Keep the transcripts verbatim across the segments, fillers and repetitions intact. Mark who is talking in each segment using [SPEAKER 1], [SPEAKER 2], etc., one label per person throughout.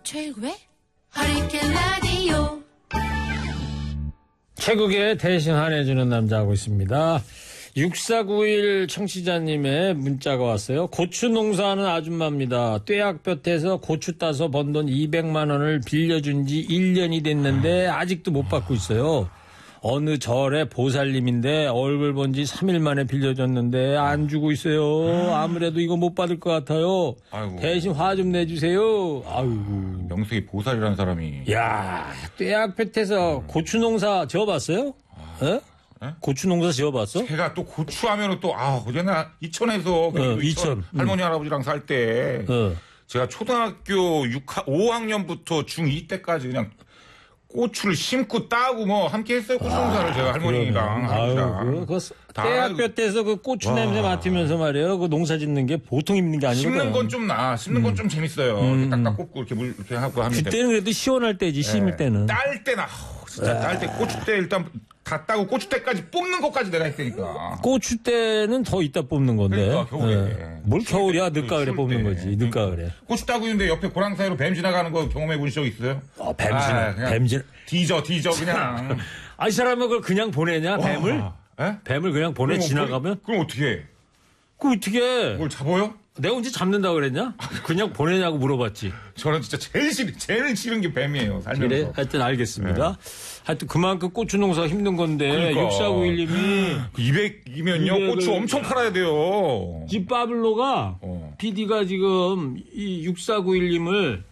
[SPEAKER 1] 최일구의 허리케인 라디오.
[SPEAKER 2] 최국의 대신 한해주는 남자하고 있습니다. 육사구일 청취자님의 문자가 왔어요. 고추 농사하는 아줌마입니다. 뙤약볕에서 고추 따서 번 돈 이백만 원을 빌려준 지 일 년이 됐는데 아직도 못 받고 있어요. 어느 절의 보살님인데 얼굴 본 지 삼 일 만에 빌려줬는데 안 주고 있어요. 아무래도 이거 못 받을 것 같아요. 아이고. 대신 화 좀 내주세요. 아이고.
[SPEAKER 3] 명색이 보살이라는 사람이.
[SPEAKER 2] 야, 뙤약볕에서 고추 농사 지어봤어요? 에?
[SPEAKER 3] 에?
[SPEAKER 2] 고추 농사 지어봤어?
[SPEAKER 3] 제가 또 고추 하면은 또, 아, 옛날 이천에서,
[SPEAKER 2] 어, 이천.
[SPEAKER 3] 이천 할머니, 음. 할아버지랑 살 때, 어. 제가 초등학교 육, 오 학년부터 중이 때까지 그냥 고추를 심고 따고 뭐 함께 했어요. 고추 농사를 아, 제가 할머니랑
[SPEAKER 2] 할아버지랑. 그, 뙤약볕에서 그 고추 와. 냄새 맡으면서 말이에요. 그 농사 짓는 게 보통 힘든 게 아니거든.
[SPEAKER 3] 심는 건 좀 나. 심는 음. 건 좀 재밌어요. 음. 딱딱 꼽고 이렇게 물 이렇게 하고 하면.
[SPEAKER 2] 그때는 그래도 시원할 때지, 심을 네. 때는.
[SPEAKER 3] 딸 때나, 진짜 딸 때 고추 때 일단 다 따고 고추 때까지 뽑는 것까지 내가 했으니까.
[SPEAKER 2] 고추 때는 더 이따 뽑는 건데.
[SPEAKER 3] 그러니까 겨울에. 네.
[SPEAKER 2] 뭘 겨울이야? 늦가을에 뽑는 거지. 늦가을에.
[SPEAKER 3] 고추 따고 있는데 옆에 고랑 사이로 뱀 지나가는 거 경험해 본 적 있어요?
[SPEAKER 2] 어, 뱀 지나. 뱀 지나.
[SPEAKER 3] 뒤져, 뒤져 그냥.
[SPEAKER 2] 아, 이 사람은 그걸 그냥 보내냐? 와. 뱀을? 에? 뱀을 그냥 보내 그럼 지나가면?
[SPEAKER 3] 뭐, 그럼 어떻게 해?
[SPEAKER 2] 그럼 어떻게 해?
[SPEAKER 3] 뭘 잡아요?
[SPEAKER 2] 내가 언제 잡는다고 그랬냐? 그냥 보내냐고 물어봤지.
[SPEAKER 3] 저는 진짜 제일 싫, 제일 싫은 게 뱀이에요, 살면서. 그래?
[SPEAKER 2] 하여튼 알겠습니다. 네. 하여튼 그만큼 고추 농사가 힘든 건데, 그러니까. 육사구일님이.
[SPEAKER 3] 이백이면요, 고추 엄청 팔아야 돼요.
[SPEAKER 2] 집 파블로가, 어. 피디가 지금 이 육사구일님을,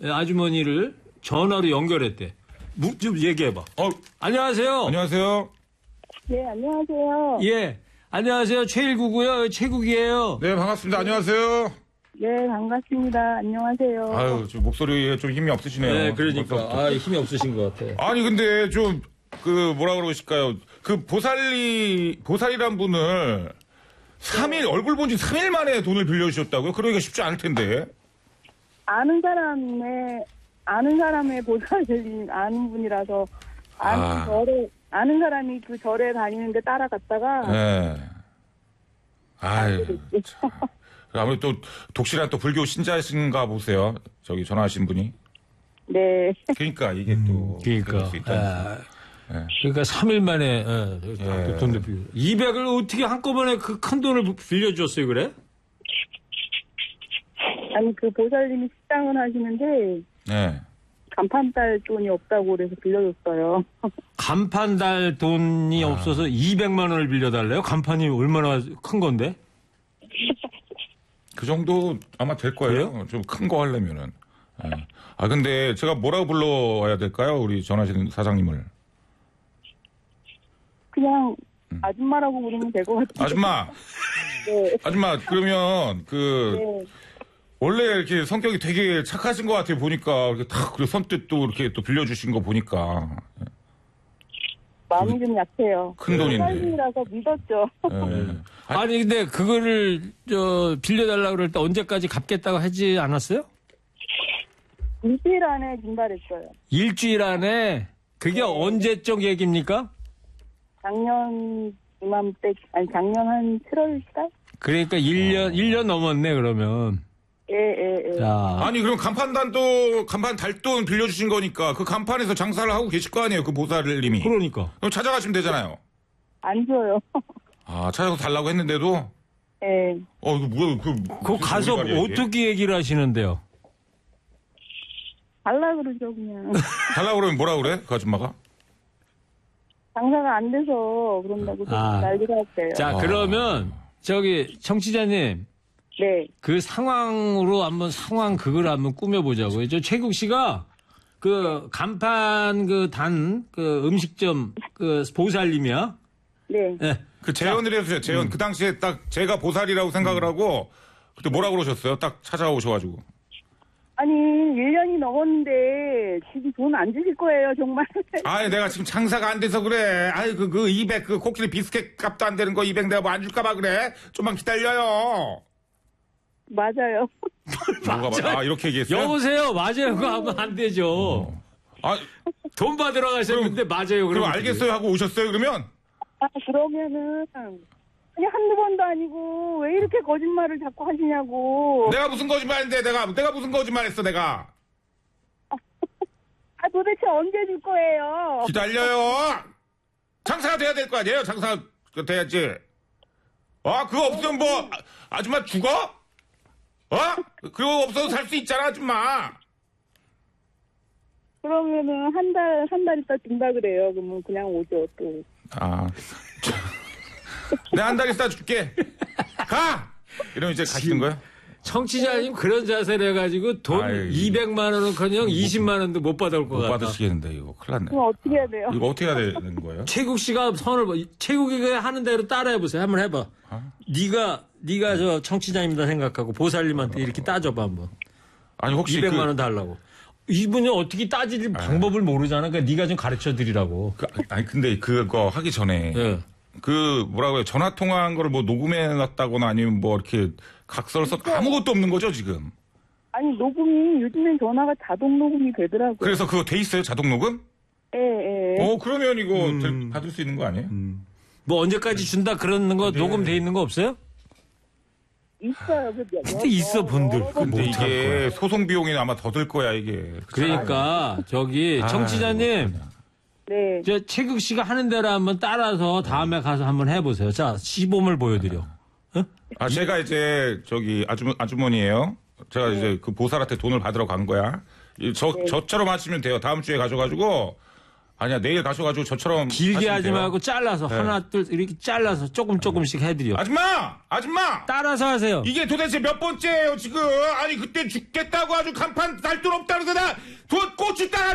[SPEAKER 2] 아주머니를 전화로 연결했대. 무, 좀 얘기해봐. 어. 안녕하세요.
[SPEAKER 3] 안녕하세요.
[SPEAKER 4] 네, 안녕하세요.
[SPEAKER 2] 예. 안녕하세요. 최일구고요. 최국이에요.
[SPEAKER 3] 네, 반갑습니다. 안녕하세요.
[SPEAKER 4] 네, 반갑습니다. 안녕하세요.
[SPEAKER 3] 아유, 좀 목소리에 좀 힘이 없으시네요.
[SPEAKER 2] 네, 그러니까. 아, 힘이 없으신 것 같아요.
[SPEAKER 3] 아니, 근데 좀, 그, 뭐라 그러실까요? 그 보살이, 보살이란 분을 삼 일, 네. 얼굴 본 지 삼 일 만에 돈을 빌려주셨다고요? 그러기가 쉽지 않을 텐데.
[SPEAKER 4] 아는 사람의, 아는 사람의 보살이 아는 분이라서, 아는 아. 절에, 아는 사람이 그 절에 다니는데 따라갔다가. 네.
[SPEAKER 3] 아유. 아무래도 또 독실한 또 불교 신자이신가 보세요. 저기 전화하신 분이.
[SPEAKER 4] 네.
[SPEAKER 3] 그러니까 이게
[SPEAKER 2] 음,
[SPEAKER 3] 또.
[SPEAKER 2] 그러니까. 아, 네. 그러니까 삼 일 만에 예, 네. 돈을 빌려. 이백을 어떻게 한꺼번에 그 큰 돈을 빌려줬어요, 그래?
[SPEAKER 4] 아니 그 보살님이 식당을 하시는데. 네. 간판달 돈이 없다고 그래서 빌려줬어요.
[SPEAKER 2] 간판달 돈이 아. 없어서 이백만 원을 빌려달래요? 간판이 얼마나 큰 건데?
[SPEAKER 3] 그 정도 아마 될 거예요. 좀 큰 거 하려면은. 네. 아 근데 제가 뭐라고 불러야 될까요? 우리 전화하시는 사장님을.
[SPEAKER 4] 그냥 음. 아줌마라고 부르면 될 것 같아요.
[SPEAKER 3] 아줌마. 네. 아줌마 그러면 그. 네. 원래 이렇게 성격이 되게 착하신 것 같아요, 보니까. 이렇게 탁, 그리고 선뜻 또 이렇게 또 빌려주신 거 보니까.
[SPEAKER 4] 마음이 좀 약해요.
[SPEAKER 3] 큰 돈인데.
[SPEAKER 4] 사람이라서 믿었죠.
[SPEAKER 2] 네. 아니, 근데 그거를, 저, 빌려달라고 그럴 때 언제까지 갚겠다고 하지 않았어요?
[SPEAKER 4] 일주일 안에 준발했어요.
[SPEAKER 2] 일주일 안에? 그게 네. 언제적 얘기입니까?
[SPEAKER 4] 작년 이맘때, 아니, 작년 한 칠월 달?
[SPEAKER 2] 그러니까 일 년, 어. 일 년 넘었네, 그러면.
[SPEAKER 4] 예, 예, 예.
[SPEAKER 2] 자.
[SPEAKER 3] 아니, 그럼 간판단도, 간판 달돈 빌려주신 거니까 그 간판에서 장사를 하고 계실 거 아니에요, 그 보살님이.
[SPEAKER 2] 그러니까.
[SPEAKER 3] 그럼 찾아가시면 되잖아요.
[SPEAKER 4] 안 줘요.
[SPEAKER 3] 아, 찾아서 달라고 했는데도?
[SPEAKER 4] 예.
[SPEAKER 3] 어, 이거 뭐야, 그.
[SPEAKER 2] 그거 가서 말이야, 어떻게 얘기를 하시는데요?
[SPEAKER 4] 달라 그러죠, 그냥.
[SPEAKER 3] 달라 그러면 뭐라 그래, 그 아줌마가?
[SPEAKER 4] 장사가 안 돼서 그런다고 아. 난리가 났어요.
[SPEAKER 2] 자, 아. 그러면, 저기, 청취자님.
[SPEAKER 4] 네.
[SPEAKER 2] 그 상황으로 한번 상황 그걸 한번 꾸며보자고요. 저 최국 씨가 그 간판 그 단 그 음식점 그 보살님이야.
[SPEAKER 4] 네.
[SPEAKER 2] 네.
[SPEAKER 3] 그 재연을 해주세요. 재연. 음. 그 당시에 딱 제가 보살이라고 생각을 음. 하고 그때 뭐라 그러셨어요? 딱 찾아오셔가지고.
[SPEAKER 4] 아니 일 년이 넘었는데 지금 돈 안 주실 거예요 정말.
[SPEAKER 3] 아니 내가 지금 장사가 안 돼서 그래. 아이 그, 그 이백 그 코끼리 비스켓 값도 안 되는 거 이백 내가 뭐 안 줄까봐 그래. 좀만 기다려요.
[SPEAKER 4] 맞아요.
[SPEAKER 3] 뭐가 아 이렇게 얘기했어요?
[SPEAKER 2] 여보세요. 맞아요. 그거 하면 안 되죠. 어. 아, 돈 받으러 가셨는데 그럼, 맞아요.
[SPEAKER 3] 그럼 알겠어요 하고 오셨어요 그러면?
[SPEAKER 4] 아 그러면은 아니 한두 번도 아니고 왜 이렇게 거짓말을 자꾸 하시냐고.
[SPEAKER 3] 내가 무슨 거짓말인데 내가 내가 무슨 거짓말했어 내가.
[SPEAKER 4] 아, 도대체 언제 줄 거예요?
[SPEAKER 3] 기다려요. 장사가 돼야 될 거 아니에요? 장사가 돼야지. 아, 그거 없으면 뭐, 아, 아줌마 죽어? 어? 그거 없어도 살 수 있잖아, 아줌마.
[SPEAKER 4] 그러면은 한 달, 한 달 있다 준다 그래요. 그러면 그냥 오죠, 또.
[SPEAKER 3] 아. 내가 한 달 있다 줄게. 가! 이러면 이제 가시는 거야?
[SPEAKER 2] 청취자님 그런 자세를 해가지고 돈
[SPEAKER 3] 아이,
[SPEAKER 2] 이백만 원은커녕 이십만 원도 못 받을 것
[SPEAKER 3] 못
[SPEAKER 2] 같아.
[SPEAKER 3] 받으시겠는데, 이거. 큰일 났네.
[SPEAKER 4] 그럼 어떻게 해야 돼요?
[SPEAKER 3] 이거 어떻게 해야 되는 거예요?
[SPEAKER 2] 최국 씨가 선을 봐. 최국이 하는 대로 따라해 보세요. 한번 해봐.
[SPEAKER 3] 아?
[SPEAKER 2] 네가 네가 저 청취자입니다 생각하고 보살님한테 이렇게 따져봐 한번.
[SPEAKER 3] 아니, 혹시.
[SPEAKER 2] 이백만
[SPEAKER 3] 그,
[SPEAKER 2] 원 달라고. 이분이 어떻게 따질 방법을 모르잖아. 그러니까 네가 좀 가르쳐 드리라고.
[SPEAKER 3] 그, 아니, 근데 그거 하기 전에.
[SPEAKER 2] 예.
[SPEAKER 3] 그, 뭐라고요. 전화 통화한 거를 뭐 녹음해 놨다거나 아니면 뭐 이렇게 각서를 써 아무것도 없는 거죠, 지금?
[SPEAKER 4] 아니, 녹음이, 요즘엔 전화가 자동 녹음이 되더라고요.
[SPEAKER 3] 그래서 그거 돼 있어요, 자동 녹음?
[SPEAKER 4] 예, 예.
[SPEAKER 3] 어, 그러면 이거
[SPEAKER 2] 음.
[SPEAKER 3] 될- 받을 수 있는 거 아니에요?
[SPEAKER 2] 뭐 언제까지 준다 그런 거 녹음돼 있는 거 없어요?
[SPEAKER 4] 있어요. 그 몇-
[SPEAKER 2] 근데 있어, 분들.
[SPEAKER 4] 여러 번
[SPEAKER 3] 근데
[SPEAKER 2] 못할
[SPEAKER 3] 이게 소송 비용이 아마 더 들 거야, 이게.
[SPEAKER 2] 그러니까 저기
[SPEAKER 3] 아,
[SPEAKER 2] 청취자님
[SPEAKER 3] 뭐
[SPEAKER 4] 네.
[SPEAKER 2] 저 최국 씨가 하는 대로 한번 따라서 다음에 가서 한번 해보세요. 자 시범을 보여드려.
[SPEAKER 3] 아, 제가 이제 저기 아주, 아주머니예요. 제가
[SPEAKER 2] 네.
[SPEAKER 3] 이제 그 보살한테 돈을 받으러 간 거야. 이 저, 저처럼 하시면 돼요. 다음 주에 가셔가지고. 아니야, 내일 가셔가지고 저처럼.
[SPEAKER 2] 길게
[SPEAKER 3] 하시면
[SPEAKER 2] 하지
[SPEAKER 3] 돼요.
[SPEAKER 2] 말고 잘라서
[SPEAKER 3] 네.
[SPEAKER 2] 하나 둘 이렇게 잘라서 조금 조금씩 해드려.
[SPEAKER 3] 아줌마! 아줌마!
[SPEAKER 2] 따라서 하세요.
[SPEAKER 3] 이게 도대체 몇 번째예요, 지금? 아니, 그때 죽겠다고 아주 간판 살 돈 없다 그러더라! 돈 고추 따라